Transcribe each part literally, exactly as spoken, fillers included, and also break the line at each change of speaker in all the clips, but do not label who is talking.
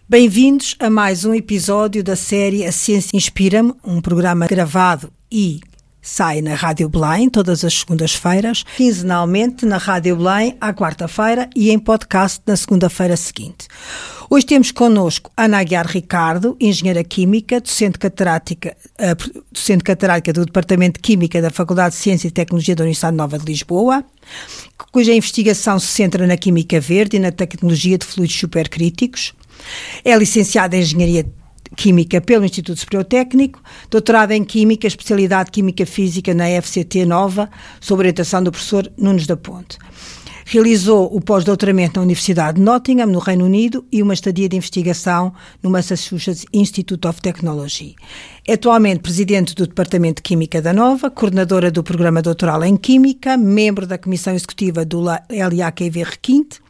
Bem-vindos a mais um episódio da série A Ciência Inspira-me, um programa gravado e sai na Rádio Belém todas as segundas-feiras, quinzenalmente na Rádio Belém à quarta-feira e em podcast na segunda-feira seguinte. Hoje temos connosco Ana Aguiar Ricardo, engenheira química, docente catedrática, uh, docente catedrática do Departamento de Química da Faculdade de Ciência e Tecnologia da Universidade Nova de Lisboa, cuja investigação se centra na química verde e na tecnologia de fluidos supercríticos. É licenciada em Engenharia Química pelo Instituto Superior Técnico, doutorada em Química, especialidade Química Física na F C T Nova, sob orientação do professor Nunes da Ponte. Realizou o pós-doutoramento na Universidade de Nottingham, no Reino Unido, e uma estadia de investigação no Massachusetts Institute of Technology. É atualmente presidente do Departamento de Química da Nova, coordenadora do Programa Doutoral em Química, membro da Comissão Executiva do L A Q V Requinte,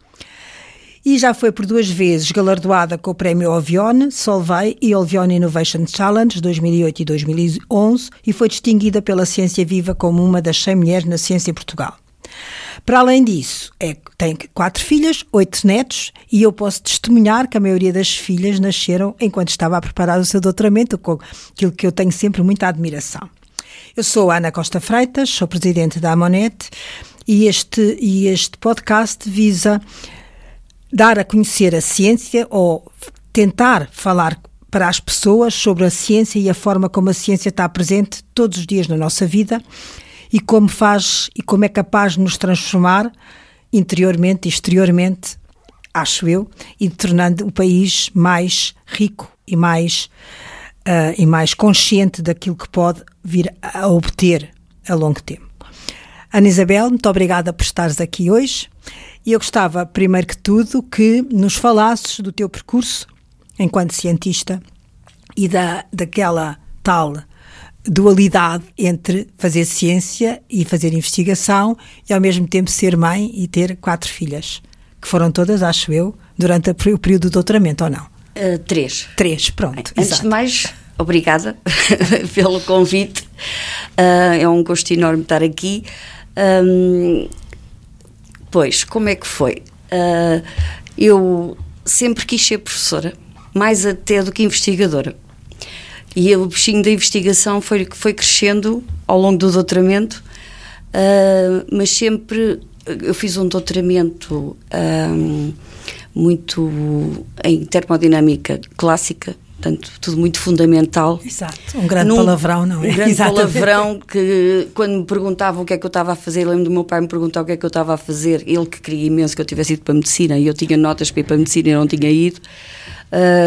e já foi por duas vezes galardoada com o Prémio Ovione, Solvay e Ovione Innovation Challenge dois mil e oito e dois mil e onze e foi distinguida pela Ciência Viva como uma das cem mulheres na ciência em Portugal. Para além disso, é, tem quatro filhas, oito netos, e eu posso testemunhar que a maioria das filhas nasceram enquanto estava a preparar o seu doutoramento, com aquilo que eu tenho sempre muita admiração. Eu sou a Ana Costa Freitas, sou presidente da Amonet, e este, e este podcast visa dar a conhecer a ciência ou tentar falar para as pessoas sobre a ciência e a forma como a ciência está presente todos os dias na nossa vida e como faz e como é capaz de nos transformar interiormente e exteriormente, acho eu, e tornando o país mais rico e mais, uh, e mais consciente daquilo que pode vir a obter a longo tempo. Ana Isabel, muito obrigada por estares aqui hoje. E eu gostava, primeiro que tudo, que nos falasses do teu percurso enquanto cientista e da, daquela tal dualidade entre fazer ciência e fazer investigação e ao mesmo tempo ser mãe e ter quatro filhas, que foram todas, acho eu, durante o período do doutoramento, ou não?
Uh, três.
Três, pronto.
Bem, antes exato. de mais, obrigada pelo convite. Uh, é um gosto enorme estar aqui. Um, Pois, como é que foi? Uh, eu sempre quis ser professora, mais até do que investigadora. E o bichinho da investigação foi, foi crescendo ao longo do doutoramento, uh, mas sempre eu fiz um doutoramento um, muito em termodinâmica clássica, portanto, tudo muito fundamental.
Exato, um grande Num, palavrão, não é?
Um grande
Exatamente.
palavrão que, quando me perguntavam o que é que eu estava a fazer, lembro do meu pai me perguntar o que é que eu estava a fazer, ele que queria imenso que eu tivesse ido para a medicina, e eu tinha notas para ir para a medicina e não tinha ido.